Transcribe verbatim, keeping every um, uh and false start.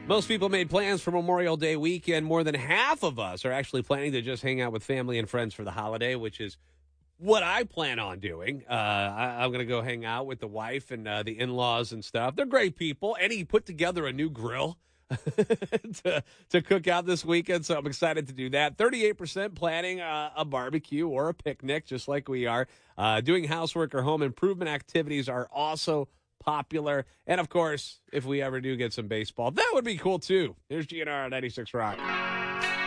Most people made plans for Memorial Day weekend. More than half of us are actually planning to just hang out with family and friends for the holiday, which is what I plan on doing. Uh, I, I'm going to go hang out with the wife and uh, the in-laws and stuff. They're great people. Eddie put together a new grill to, to cook out this weekend, so I'm excited to do that. thirty-eight percent planning uh, a barbecue or a picnic, just like we are. Uh, doing housework or home improvement activities are also popular. And, of course, if we ever do get some baseball, that would be cool, too. Here's G N R on ninety-six Rock.